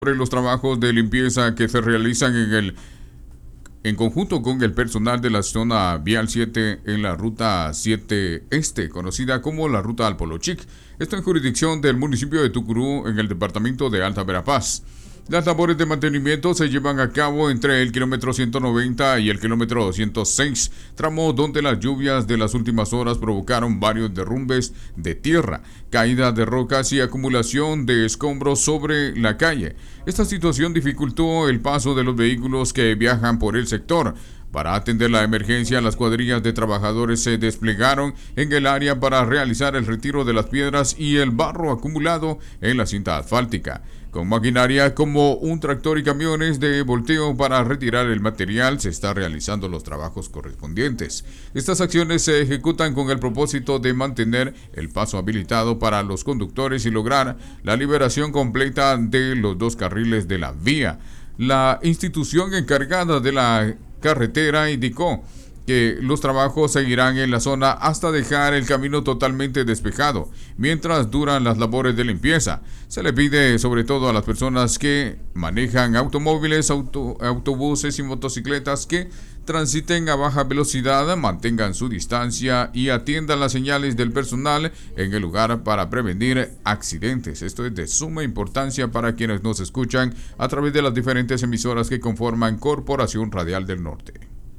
Sobre los trabajos de limpieza que se realizan en conjunto con el personal de la zona Vial 7 en la Ruta 7 Este, conocida como la Ruta al Polo Chic. Esto en jurisdicción del municipio de Tucurú, en el departamento de Alta Verapaz. Las labores de mantenimiento se llevan a cabo entre el kilómetro 190 y el kilómetro 206, tramo donde las lluvias de las últimas horas provocaron varios derrumbes de tierra, caída de rocas y acumulación de escombros sobre la calle. Esta situación dificultó el paso de los vehículos que viajan por el sector. Para atender la emergencia, las cuadrillas de trabajadores se desplegaron en el área para realizar el retiro de las piedras y el barro acumulado en la cinta asfáltica. Con maquinaria como un tractor y camiones de volteo para retirar el material, se están realizando los trabajos correspondientes. Estas acciones se ejecutan con el propósito de mantener el paso habilitado para los conductores y lograr la liberación completa de los dos carriles de la vía. La institución encargada de la carretera indicó que los trabajos seguirán en la zona hasta dejar el camino totalmente despejado, mientras duran las labores de limpieza. Se le pide sobre todo a las personas que manejan automóviles, autobuses y motocicletas que transiten a baja velocidad, mantengan su distancia y atiendan las señales del personal en el lugar para prevenir accidentes. Esto es de suma importancia para quienes nos escuchan a través de las diferentes emisoras que conforman Corporación Radial del Norte.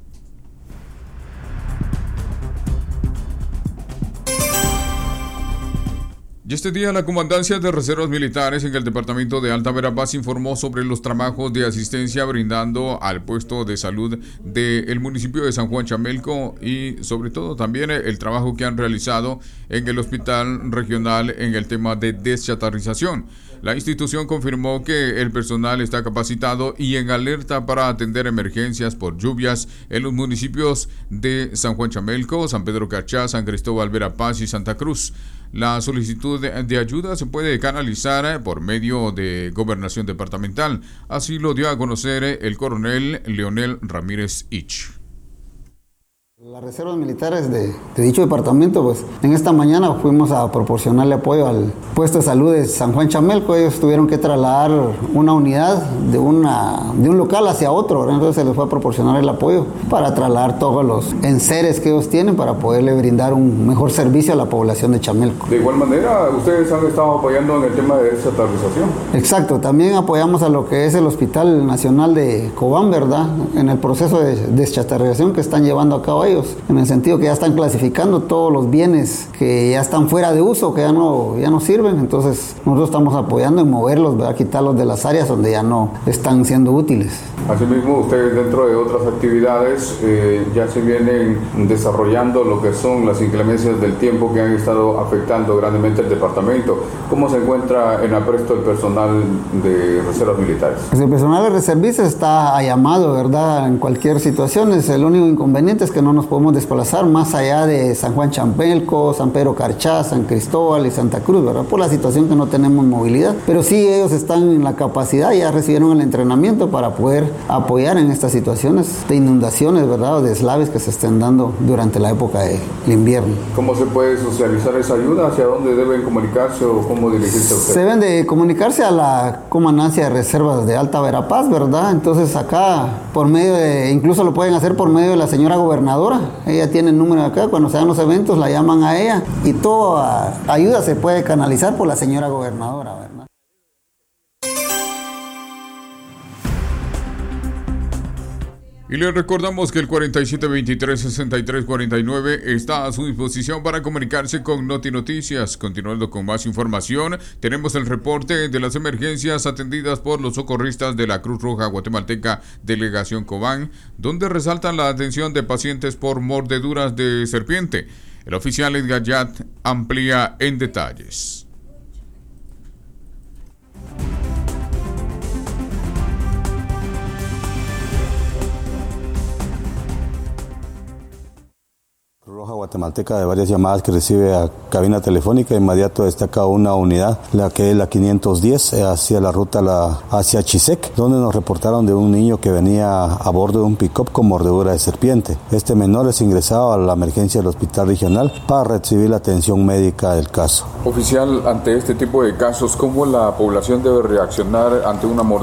Y este día la Comandancia de Reservas Militares en el departamento de Alta Verapaz informó sobre los trabajos de asistencia brindando al puesto de salud del municipio de San Juan Chamelco y sobre todo también el trabajo que han realizado en el hospital regional en el tema de deschatarrización. La institución confirmó que el personal está capacitado y en alerta para atender emergencias por lluvias en los municipios de San Juan Chamelco, San Pedro Carchá, San Cristóbal Verapaz y Santa Cruz. La solicitud de ayuda se puede canalizar por medio de Gobernación Departamental. Así lo dio a conocer el coronel Leonel Ramírez Ich. Las reservas militares de dicho departamento, pues en esta mañana fuimos a proporcionarle apoyo al puesto de salud de San Juan Chamelco. Ellos tuvieron que trasladar una unidad de un local hacia otro, ¿verdad? Entonces se les fue a proporcionar el apoyo para trasladar todos los enseres que ellos tienen para poderle brindar un mejor servicio a la población de Chamelco. De igual manera, ustedes han estado apoyando en el tema de deschatarrización. Exacto, también apoyamos a lo que es el Hospital Nacional de Cobán, ¿verdad? En el proceso de deschatarrización que están llevando a cabo ellos, en el sentido que ya están clasificando todos los bienes que ya están fuera de uso, que ya no sirven. Entonces nosotros estamos apoyando en moverlos, ¿verdad? Quitarlos de las áreas donde ya no están siendo útiles. Asimismo, ustedes dentro de otras actividades ya se vienen desarrollando lo que son las inclemencias del tiempo que han estado afectando grandemente el departamento. ¿Cómo se encuentra en apresto el personal de reservas militares? Pues el personal de reservistas está a llamado, ¿verdad? En cualquier situación. El único inconveniente es que no nos podemos desplazar más allá de San Juan Chamelco, San Pedro Carchá, San Cristóbal y Santa Cruz, ¿verdad? Por la situación que no tenemos movilidad. Pero sí, ellos están en la capacidad, ya recibieron el entrenamiento para poder apoyar en estas situaciones de inundaciones, ¿verdad? O de deslaves que se estén dando durante la época del invierno. ¿Cómo se puede socializar esa ayuda? ¿Hacia dónde deben comunicarse o cómo dirigirse a ustedes? Se deben de comunicarse a la Comandancia de Reservas de Alta Verapaz, ¿verdad? Entonces acá, por medio de, incluso lo pueden hacer por medio de la señora gobernadora. Ella tiene el número acá, cuando se dan los eventos la llaman a ella y toda ayuda se puede canalizar por la señora gobernadora, ¿verdad? Y les recordamos que el 4723-6349 está a su disposición para comunicarse con Noti Noticias. Continuando con más información, tenemos el reporte de las emergencias atendidas por los socorristas de la Cruz Roja Guatemalteca Delegación Cobán, donde resaltan la atención de pacientes por mordeduras de serpiente. El oficial Edgar Yat amplía en detalles. guatemalteca de varias llamadas que recibe a cabina telefónica, inmediato destaca una unidad, la que es la 510, hacia la ruta hacia Chisec, donde nos reportaron de un niño que venía a bordo de un pick-up con mordedura de serpiente. Este menor es ingresado a la emergencia del hospital regional para recibir la atención médica del caso. Oficial, ante este tipo de casos, ¿cómo la población debe reaccionar ante una mordedura